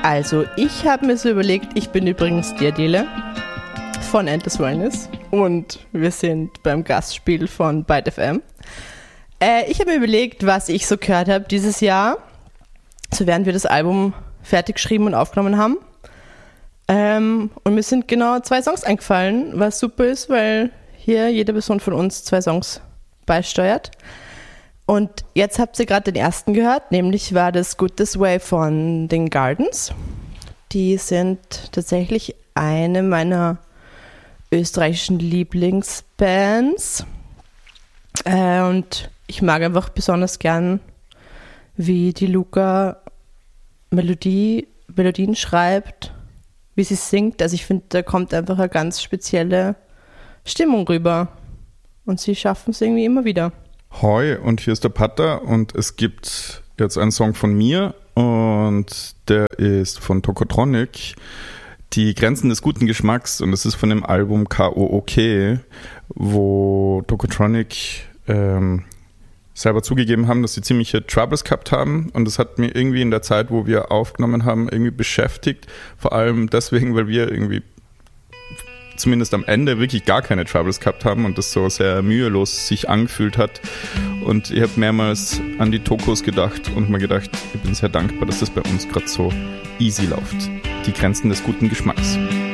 Also, ich habe mir so überlegt, ich bin übrigens die Adele von Endless Wellness und wir sind beim Gastspiel von Byte FM. Ich habe mir überlegt, was ich so gehört habe dieses Jahr, so während wir das Album fertig geschrieben und aufgenommen haben. Und mir sind genau 2 Songs eingefallen, was super ist, weil hier jede Person von uns 2 Songs beisteuert. Und jetzt habt ihr gerade den ersten gehört, nämlich war das Good This Way von den Gardens. Die sind tatsächlich eine meiner österreichischen Lieblingsbands. Und ich mag einfach besonders gern, wie die Luca Melodien schreibt, wie sie singt. Also ich finde, da kommt einfach eine ganz spezielle Stimmung rüber. Und sie schaffen es irgendwie immer wieder. Hoi, und hier ist der Patter und es gibt jetzt einen Song von mir und der ist von Tokotronic, Die Grenzen des guten Geschmacks, und das ist von dem Album K.O.O.K., wo Tokotronic selber zugegeben haben, dass sie ziemliche Troubles gehabt haben, und das hat mir irgendwie in der Zeit, wo wir aufgenommen haben, irgendwie beschäftigt, vor allem deswegen, weil wir irgendwie zumindest am Ende wirklich gar keine Troubles gehabt haben und das so sehr mühelos sich angefühlt hat. Und ich habe mehrmals an die Tokos gedacht und mir gedacht, ich bin sehr dankbar, dass das bei uns gerade so easy läuft. Die Grenzen des guten Geschmacks.